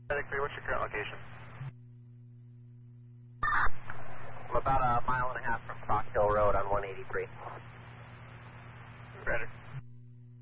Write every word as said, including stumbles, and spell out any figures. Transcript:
three, what's your current location? I'm about a mile and a half from Crock Hill Road on one eighty-three. Roger.